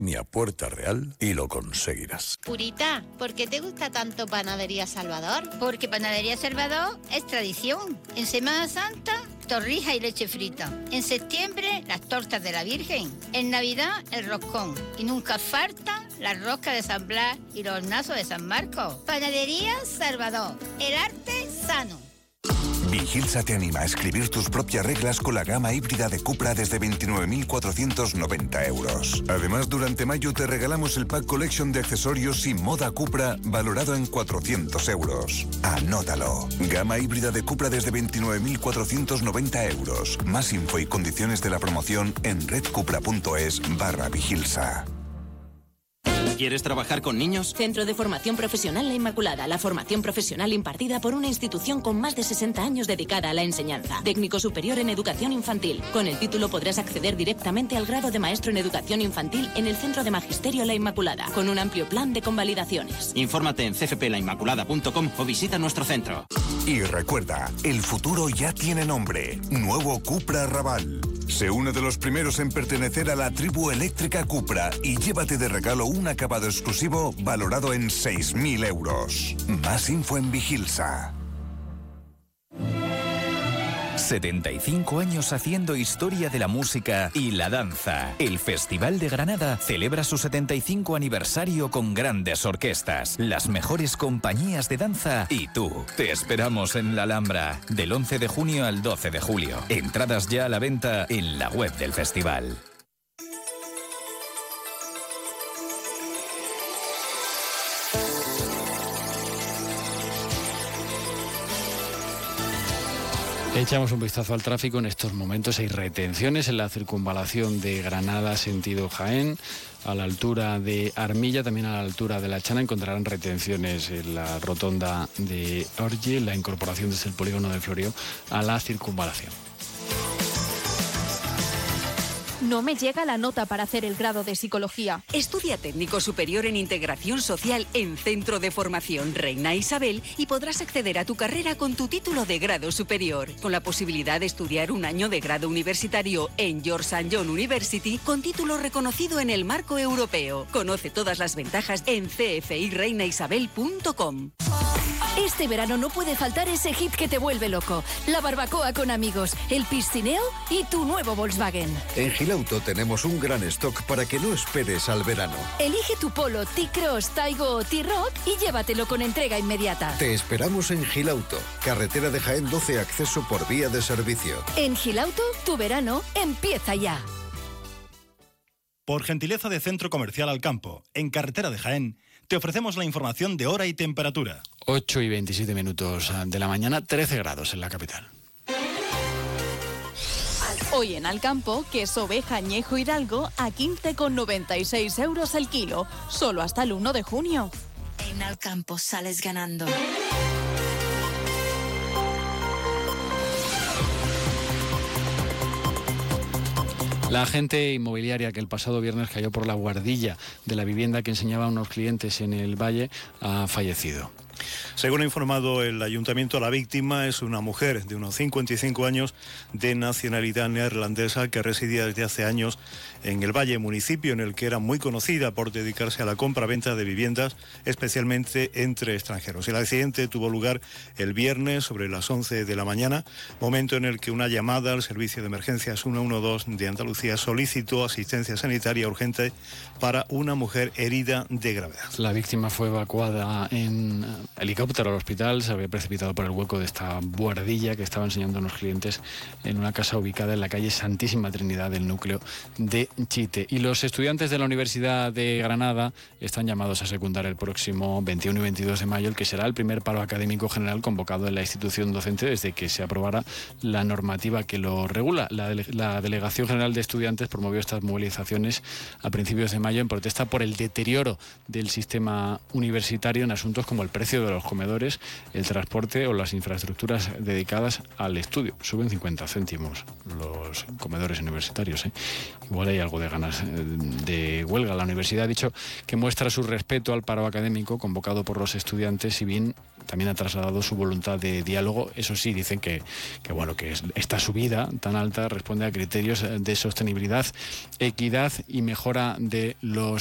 ni a Puerta Real y lo conseguirás. Purita, ¿por qué te gusta tanto Panadería Salvador? Porque Panadería Salvador es tradición. En Semana Santa, torrijas y leche frita. En septiembre, las tortas de la Virgen. En Navidad, el roscón. Y nunca faltan las roscas de San Blas y los hornazos de San Marcos. Panadería Salvador, el arte sano. Vigilsa te anima a escribir tus propias reglas con la gama híbrida de Cupra desde 29.490 euros. Además, durante mayo te regalamos el Pack Collection de accesorios y moda Cupra valorado en 400 euros. Anótalo. Gama híbrida de Cupra desde 29.490 euros. Más info y condiciones de la promoción en redcupra.es/Vigilsa. ¿Quieres trabajar con niños? Centro de Formación Profesional La Inmaculada. La formación profesional impartida por una institución con más de 60 años dedicada a la enseñanza. Técnico superior en educación infantil. Con el título podrás acceder directamente al grado de maestro en educación infantil en el Centro de Magisterio La Inmaculada, con un amplio plan de convalidaciones. Infórmate en cfplainmaculada.com o visita nuestro centro. Y recuerda, el futuro ya tiene nombre. Nuevo Cupra Raval. Sé uno de los primeros en pertenecer a la tribu eléctrica Cupra y llévate de regalo un acabado exclusivo valorado en 6.000 euros. Más info en Vigilsa. 75 años haciendo historia de la música y la danza. El Festival de Granada celebra su 75 aniversario con grandes orquestas, las mejores compañías de danza y tú. Te esperamos en la Alhambra, del 11 de junio al 12 de julio. Entradas ya a la venta en la web del festival. Echamos un vistazo al tráfico. En estos momentos hay retenciones en la circunvalación de Granada sentido Jaén, a la altura de Armilla, también a la altura de La Chana encontrarán retenciones en la rotonda de Orge, la incorporación desde el polígono de Florio a la circunvalación. No me llega la nota para hacer el grado de Psicología. Estudia técnico superior en Integración Social en Centro de Formación Reina Isabel y podrás acceder a tu carrera con tu título de grado superior, con la posibilidad de estudiar un año de grado universitario en George St. John University con título reconocido en el marco europeo. Conoce todas las ventajas en cfireinaisabel.com. Este verano no puede faltar ese hit que te vuelve loco. La barbacoa con amigos, el piscineo y tu nuevo Volkswagen. En Gilauto tenemos un gran stock para que no esperes al verano. Elige tu Polo, T-Cross, Taigo o T-Roc y llévatelo con entrega inmediata. Te esperamos en Gilauto, carretera de Jaén 12, acceso por vía de servicio. En Gilauto, tu verano empieza ya. Por gentileza de Centro Comercial Alcampo, en carretera de Jaén, te ofrecemos la información de hora y temperatura. 8 y 27 minutos de la mañana, 13 grados en la capital. Hoy en Alcampo, queso oveja añejo Hidalgo a 15,96 euros el kilo, solo hasta el 1 de junio. En Alcampo sales ganando. La agente inmobiliaria que el pasado viernes cayó por la buhardilla de la vivienda que enseñaba a unos clientes en el Valle ha fallecido. Según ha informado el ayuntamiento, la víctima es una mujer de unos 55 años de nacionalidad neerlandesa que residía desde hace años en el Valle, municipio en el que era muy conocida por dedicarse a la compra-venta de viviendas, especialmente entre extranjeros. El accidente tuvo lugar el viernes sobre las 11 de la mañana, momento en el que una llamada al servicio de emergencias 112 de Andalucía solicitó asistencia sanitaria urgente para una mujer herida de gravedad. La víctima fue evacuada en helicóptero al hospital, se había precipitado por el hueco de esta buhardilla que estaba enseñando a unos clientes en una casa ubicada en la calle Santísima Trinidad del núcleo de Chite. Y los estudiantes de la Universidad de Granada están llamados a secundar el próximo 21 y 22 de mayo, el que será el primer paro académico general convocado en la institución docente desde que se aprobara la normativa que lo regula. La Delegación General de Estudiantes promovió estas movilizaciones a principios de mayo en protesta por el deterioro del sistema universitario en asuntos como el precio precio de los comedores, el transporte o las infraestructuras dedicadas al estudio. Suben 50 céntimos los comedores universitarios, ¿eh? Igual hay algo de ganas de huelga. La universidad ha dicho que muestra su respeto al paro académico convocado por los estudiantes, si bien también ha trasladado su voluntad de diálogo. Eso sí, dicen que esta subida tan alta responde a criterios de sostenibilidad, equidad y mejora de los